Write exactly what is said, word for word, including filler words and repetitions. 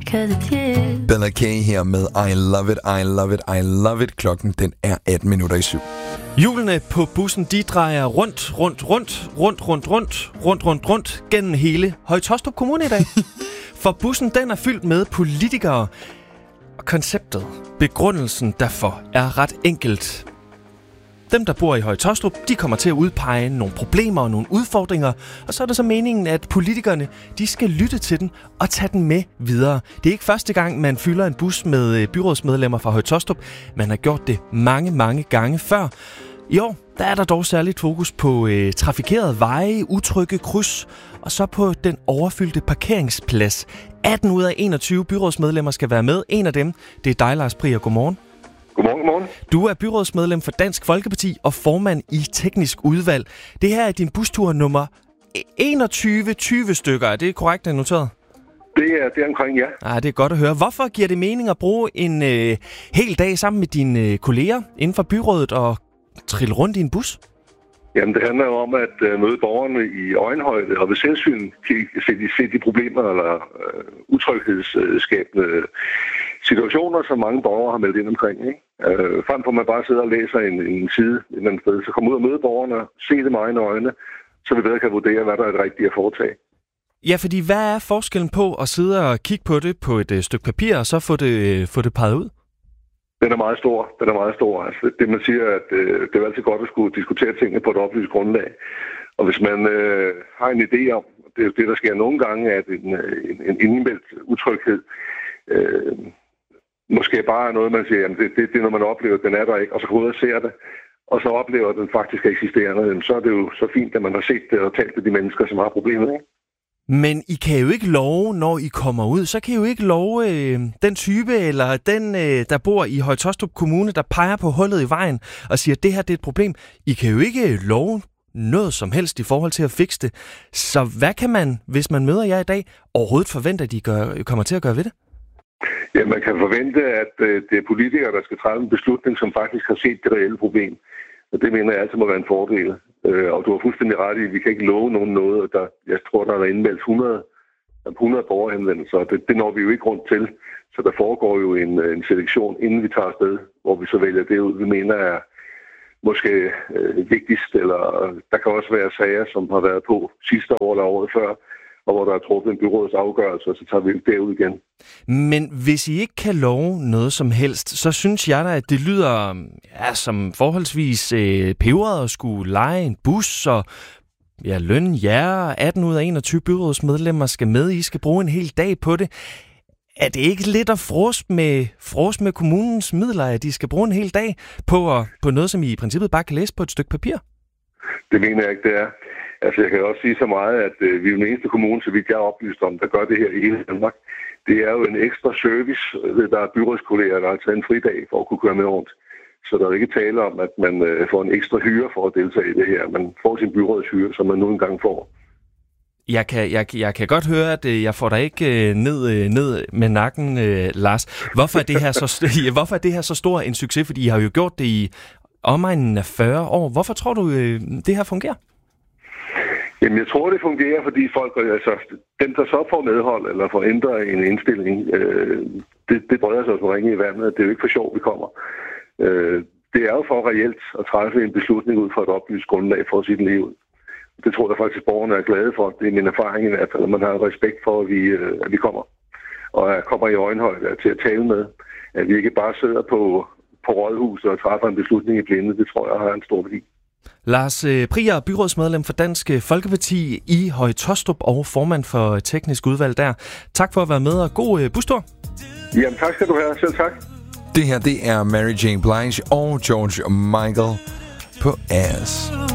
'cause it's you. Bella K her med I love it, I love it, I love it. Klokken den er atten minutter i syv. Hjulene på bussen, de drejer rundt, rundt, rundt, rundt, rundt, rundt, rundt, rundt, rundt gennem hele Høje-Taastrup Kommune i dag. For bussen, den er fyldt med politikere. Og konceptet, begrundelsen derfor, er ret enkelt. Dem, der bor i Høje-Taastrup, de kommer til at udpege nogle problemer og nogle udfordringer. Og så er det så meningen, at politikerne, de skal lytte til den og tage den med videre. Det er ikke første gang, man fylder en bus med byrådsmedlemmer fra Høje-Taastrup. Man har gjort det mange, mange gange før. I år, der er der dog særligt fokus på øh, trafikerede veje, utrygge kryds, og så på den overfyldte parkeringsplads. atten ud af enogtyve byrådsmedlemmer skal være med. En af dem, det er dig, Lars Prier. Godmorgen. Godmorgen, godmorgen. Du er byrådsmedlem for Dansk Folkeparti og formand i Teknisk Udvalg. Det her er din bustur nummer enogtyve tyve stykker. Er det korrekt, det er noteret? Det er, det er omkring, ja. Ah, det er godt at høre. Hvorfor giver det mening at bruge en øh, hel dag sammen med dine øh, kolleger inden for byrådet og trille rundt i en bus? Jamen, det handler jo om at uh, møde borgerne i øjenhøjde og ved selvsyn se de, se de problemer eller uh, utryghedsskabende situationer, som mange borgere har meldt ind omkring. Ikke? Uh, frem for at man bare sidder og læser en, en side et eller andet sted, så kom ud og møde borgerne, se det med egne øjne, så vi bedre kan vurdere, hvad der er det rigtige at foretage. Ja, fordi hvad er forskellen på at sidde og kigge på det på et uh, stykke papir, og så få det, uh, få det peget ud? Den er meget stor. Den er meget stor. Altså, det man siger, at øh, det er altid godt at skulle diskutere tingene på et oplyst grundlag. Og hvis man øh, har en idé om, det er det, der sker nogle gange, at en, en, en indmeldt utryghed øh, måske bare er noget, man siger, jamen det, det, det er noget, man oplever, den er der ikke, og så går ud og ser det, og så oplever den faktisk eksisterende, så er det jo så fint, at man har set det og talt med de mennesker, som har problemet, ikke? Men I kan jo ikke love, når I kommer ud, så kan I jo ikke love øh, den type, eller den, øh, der bor i Høje-Taastrup Kommune, der peger på hullet i vejen og siger, at det her det er et problem. I kan jo ikke love noget som helst i forhold til at fikse det. Så hvad kan man, hvis man møder jer i dag, overhovedet forvente, at I gør, kommer til at gøre ved det? Ja, man kan forvente, at øh, det er politikere, der skal træffe en beslutning, som faktisk har set det reelle problem. Og det mener jeg altid må være en fordel. Øh, og du har fuldstændig ret i, at vi kan ikke love nogen noget. Der, jeg tror, der er indmeldt hundrede, hundrede borgerhenvendelser. Det, det når vi jo ikke rundt til. Så der foregår jo en, en selektion, inden vi tager afsted, hvor vi så vælger det ud, vi mener er måske øh, vigtigst. Eller der kan også være sager, som har været på sidste år eller året før, og hvor der er truffet en byråds afgørelse, og så tager vi derud igen. Men hvis I ikke kan love noget som helst, så synes jeg da, at det lyder ja, som forholdsvis øh, peberet at skulle leje en bus, og ja, løn jer, atten ud af enogtyve byrådsmedlemmer skal med, I skal bruge en hel dag på det. Er det ikke lidt at frost med, frost med kommunens midler, at de skal bruge en hel dag på, at, på noget, som I i princippet bare kan læse på et stykke papir? Det mener jeg ikke, det er. Altså, jeg kan også sige så meget, at øh, vi er den eneste kommune, så vidt jeg er oplyst om, der gør det her i hele Danmark. Det er jo en ekstra service, der er byrådskolleger, der har taget en fridag for at kunne køre med rundt. Så der er ikke tale om, at man øh, får en ekstra hyre for at deltage i det her. Man får sin byrådshyre, som man nu engang får. Jeg kan, jeg, jeg kan godt høre, at jeg får dig ikke øh, ned, øh, ned med nakken, øh, Lars. Hvorfor er, det her så, hvorfor er det her så stor en succes? Fordi I har jo gjort det i omegnen af fyrre år. Hvorfor tror du, øh, det her fungerer? Jamen, jeg tror, det fungerer, fordi folk, altså, dem, der så får medhold eller får ændret en indstilling, øh, det, det breder sig på ringe i vandet. Det er jo ikke for sjov, vi kommer. Øh, det er jo for reelt at træffe en beslutning ud fra et oplyst grundlag for sit liv. Det tror jeg faktisk, at borgerne er glade for. Det er min erfaring i hvert fald, at man har respekt for, at vi, øh, at vi kommer. Og at kommer i øjenhøjde til at tale med. At vi ikke bare sidder på, på rådhuset og træffer en beslutning i blinde. Det tror jeg har en stor værdi. Lars Prier, byrådsmedlem for Dansk Folkeparti i Høje-Taastrup og formand for Teknisk Udvalg der. Tak for at være med, og god bustur. Jamen, tak skal du have. Selv tak. Det her, det er Mary J. Blige og George Michael på Ass.